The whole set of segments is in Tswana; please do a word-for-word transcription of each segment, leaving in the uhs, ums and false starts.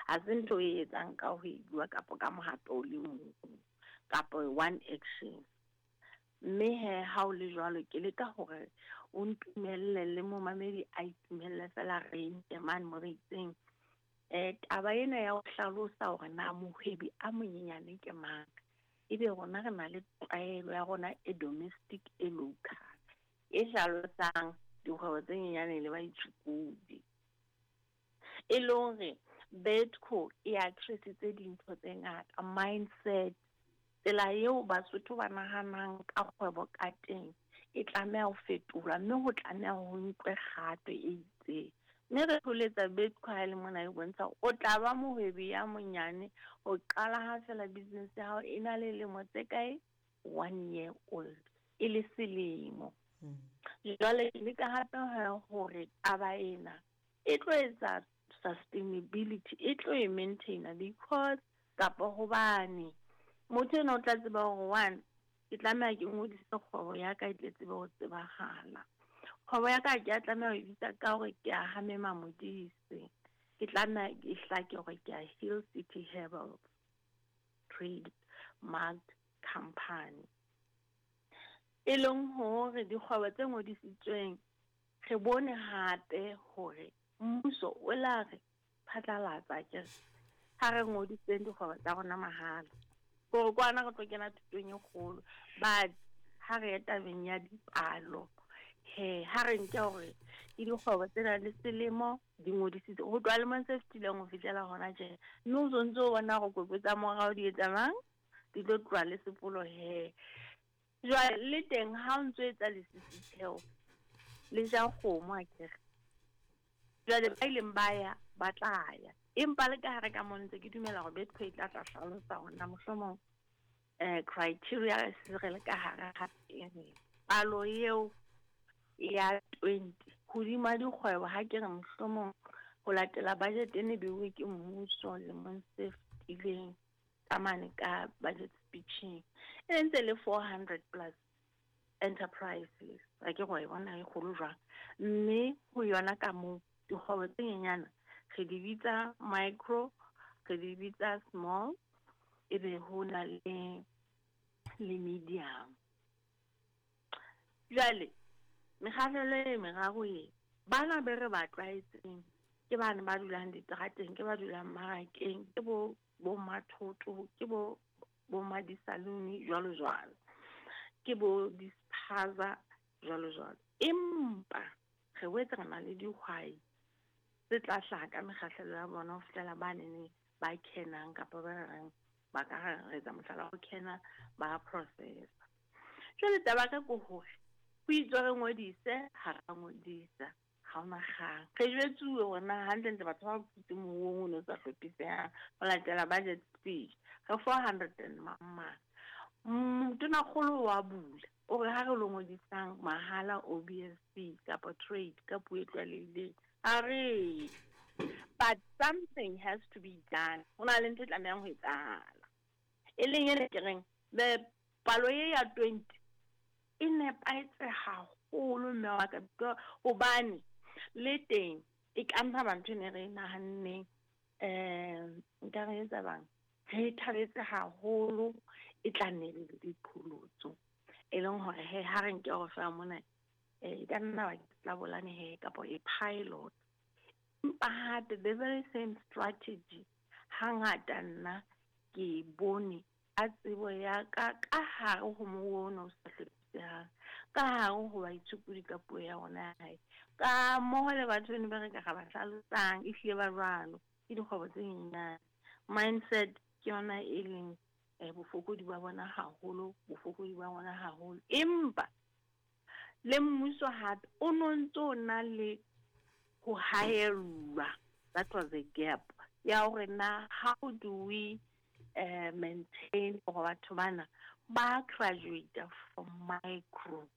a se ntho e etsang ka ho e bua kapa ka mohato o le mong kapa one action. Mme he ha o le jwalo ke leka hore o ntumelle le mo mamedi a itumelle fela re nke man mo re itseng eh taba ena ya ho hlalosa hore na mohwebi a monyenyane ke mang ebe rona re na le tlwaelo ya rona e domestic e local e hlalosang dikgwebo tse nyenyane le baitshokodi e lore Betco e addressitse dintho tse ngata mindset tsela eo Basotho ba nahanang ka kgwebo ka teng e tlameha ho fetolwa mme ho tlameha ho nkwe kgato e itseng. Mme re holetsa Betco ha le mona e bontsha o tla ba mohwebi ya monyane ho qala ha fela business ya hao e na le lemo tse kae one year old e le selemo. Jwale le ka hata hore taba ena e tlo etsa sustainability e tlo e maintaina because kapa hobane motho no tla tseba hore one ke tlameha ke ngodise kgwebo ya ka e tle tsebe ho tsebahala. Kgwebo ya ka ke a tlameha ho bitsa ka hore ke a hamema modise ke tlameha ke hlake hore ke a Hill City Herbal Trade Marked Company e leng hore dikgwebo tse ngodisitsweng re bone hape hore mmuso o la re phatlalatsa ke ha re ngodiseng dikgwebo tsa rona mahala go kwana go tlokela thutong e kgolo but ha re eta beng ya dipalo he ha re nke hore ke dikgwebo tsena le selemo di ngodisitswe ho tloha lemong se fetileng ho fihlela hona tje mme o sontse o bona go kwetsa morao di etsa mang di tlo tloha le sepolo he jwale le teng ha o ntse etsa le sisitheo le ja kgomo a kere jwale ba ileng ba ya ba tla ya empa le ka hare ka montle ke dumela go Betco e tla tla hlalosa hona mohlomong eh criteria se re le ka hare ha eng palo eo ya twenty hodima dikgwebo ha ke re mohlomong ho latela budget ene bewe ke mmuso le monse fetileng ka mane ka budget speeching e ntse le four hundred plus enterprises a ke go e bona e kgolo jwang mme ho yona ka mo dikgwebo tse nyenyana re di bitsa micro re di bitsa small e be ho na le le medium jwale mekgahlelo e meraro e bana be re ba tlwaetseng ke bana ba dulang diterateng ke ba dulang marakeng ke bo bo mathoto ke bo bo madisaluni jwalo jwalo ke bo dispaza jwalo jwalo empa re wetsa na le dihwai se tla hlaka mekgahlelo ya bona ho fihlela ba nene ba kenang kapa ba reng ba ka re etsa mohlala ho kena ba process jwale taba ka go hore ho itswa re ngodise ha ra ngodisa ha ona kgang re jwetsuwe hona hantle ntse batho ba putse moong o no sa hlophiseha ho latela budget speech re four hundred and mama motona kgolo wa bula o re ha re lo ngodisang mahala O B S C kapa trade ka puo e tlwaelehileng are but something has to be done hona le ntse tlamehang ho etsahala e leng ene ke reng the palo ye ya twenty e nepaetse haholo mme wa ka hobane le teng e kanta bantho ne re nahanne eh nka re etsa bang re thabetse haholo e tla nne le diqholotso e leng hore he ha re nke go fa mona e ka nna ba tla bolane he kapo e pilot but the very same strategy hangata nna ke bone a tsebo ya ka ka hare ho mono sa hlophisehang ka hare ho ba itshupudi ka puo ya rona hae ka mo le batho ne ba re ka ga ba hlalosang e hlile ba jwalo ke dikgwebo tse nyenyane mindset ke yona e leng eh bofokodi ba bona haholo bofokodi ba bona haholo empa le mmuso hape o nontso na le ho haelwa that was a gap ya hore na how do we uh, maintain or batho bana ba graduate from micro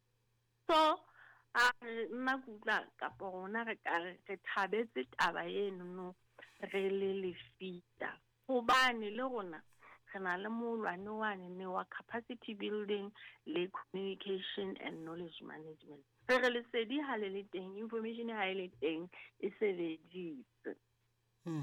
so a nna kutla kapo rona re ka re thabetse taba eno no re le le fita hobane le rona re na le molwane wane ne wa capacity building le communication and knowledge management re re le sedi ha le le teng information ha le teng e sebeditse